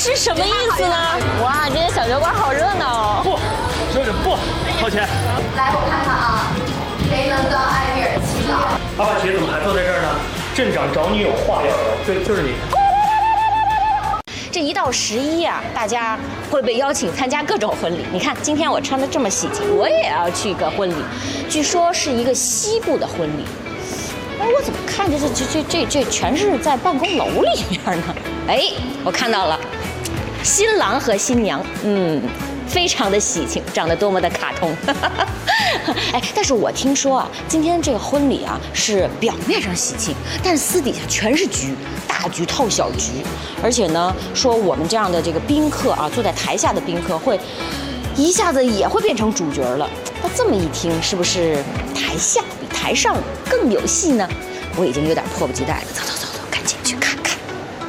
是什么意思呢？哇，今天小酒馆好热闹哦！ 不，这不掏钱。 来，我看看啊，谁能跟艾米尔祈祷？ 阿帕奇怎么还坐在这儿呢？镇长找你有话要说，对，就是你。 这1到11啊，大家会被邀请参加各种婚礼。你看，今天我穿的这么喜庆，我也要去一个婚礼，据说是一个西部的婚礼。哎，我怎么看着这全是在办公楼里面呢？哎，我看到了，新郎和新娘，非常的喜庆，长得多么的卡通。哎，但是我听说啊，今天这个婚礼啊是表面上喜庆，但私底下全是局，大局套小局。而且呢，说我们这样的这个宾客啊，坐在台下的宾客会一下子也会变成主角了。那这么一听，是不是台下比台上更有戏呢？我已经有点迫不及待了。走，赶紧去看看。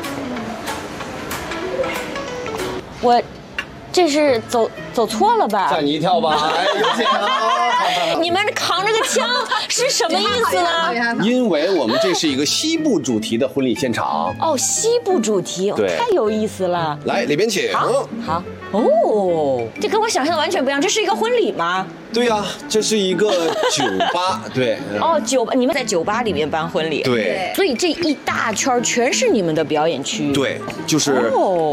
我这是走错了吧？ 吓你一跳吧？哎，有请啊！ 你们扛着个枪是什么意思呢？ 因为我们这是一个西部主题的婚礼现场。 哦，西部主题， 对， 太有意思了。 来，里边请。 好。哦，这跟我想象的完全不一样。这是一个婚礼吗？ 对呀，这是一个酒吧。对。 哦，酒吧，你们在酒吧里面办婚礼？ 对。 所以这一大圈全是你们的表演区域。 对，就是